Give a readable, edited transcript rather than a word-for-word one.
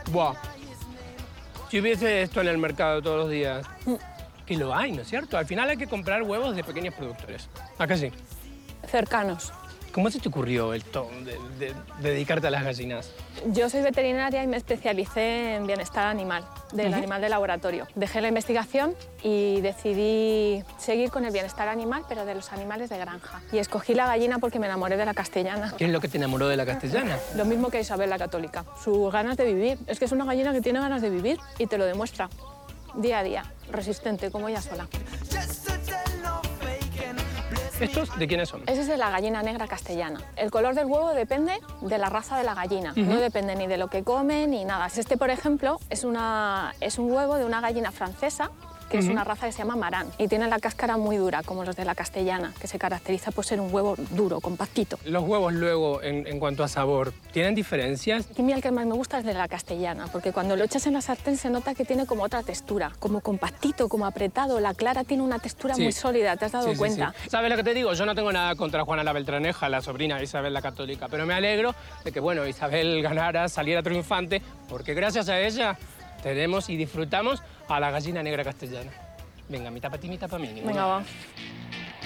Buah. Si hubiese esto en el mercado todos los días, que lo hay, ¿no es cierto? Al final hay que comprar huevos de pequeños productores. ¿A que sí? Cercanos. ¿Cómo se te ocurrió esto de dedicarte a las gallinas? Yo soy veterinaria y me especialicé en bienestar animal, del animal de laboratorio. Dejé la investigación y decidí seguir con el bienestar animal, pero de los animales de granja. Y escogí la gallina porque me enamoré de la castellana. ¿Qué es lo que te enamoró de la castellana? Lo mismo que Isabel la católica, sus ganas de vivir. Es que es una gallina que tiene ganas de vivir y te lo demuestra día a día, resistente como ella sola. ¿Estos de quiénes son? Ese es de la gallina negra castellana. El color del huevo depende de la raza de la gallina, no depende ni de lo que come ni nada. Este, por ejemplo, es un huevo de una gallina francesa, que es una raza que se llama Marán, y tiene la cáscara muy dura, como los de la castellana, que se caracteriza por ser un huevo duro, compactito. Los huevos luego, en cuanto a sabor, ¿tienen diferencias? Y a mí el que más me gusta es de la castellana, porque cuando lo echas en la sartén se nota que tiene como otra textura, como compactito, como apretado. La clara tiene una textura muy sólida, ¿te has dado cuenta? Sí. ¿Sabes lo que te digo? Yo no tengo nada contra Juana la Beltraneja, la sobrina de Isabel la Católica, pero me alegro de que, bueno, Isabel ganara, saliera triunfante, porque gracias a ella tenemos y disfrutamos a la gallina negra castellana. Venga, mitad para ti, mitad para mí. Venga, va.